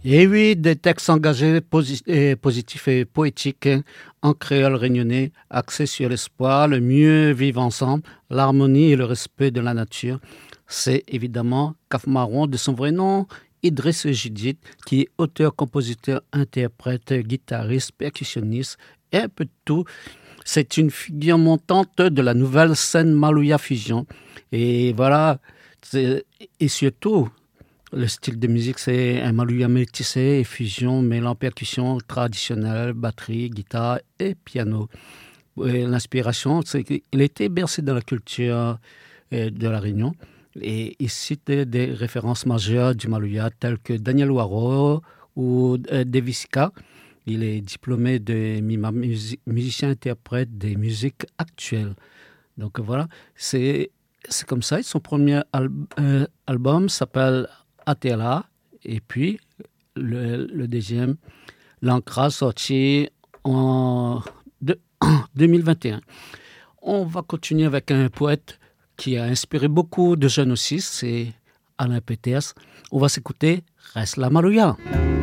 Et oui, des textes engagés, positifs et poétiques, en créole réunionnais, axés sur l'espoir, le mieux vivre ensemble, l'harmonie et le respect de la nature. C'est évidemment Kaf Marron, de son vrai nom, Idriss Judith, qui est auteur, compositeur, interprète, guitariste, percussionniste, et un peu de tout. C'est une figure montante de la nouvelle scène Malouya Fusion. Et voilà, et surtout, le style de musique, c'est un Malouya métissé et fusion mêlant percussion traditionnelle, batterie, guitare et piano. Et l'inspiration, c'est qu'il était bercé dans la culture de la Réunion et il cite des références majeures du Malouya telles que Daniel Waro ou Davis K. Il est diplômé de MIMA, musicien-interprète des musiques actuelles. Donc voilà, c'est comme ça. Son premier album s'appelle Atela, et puis le deuxième, L'Ancra, sorti en 2021. On va continuer avec un poète qui a inspiré beaucoup de jeunes aussi, c'est Alain Peters. On va s'écouter Reste la Malouya.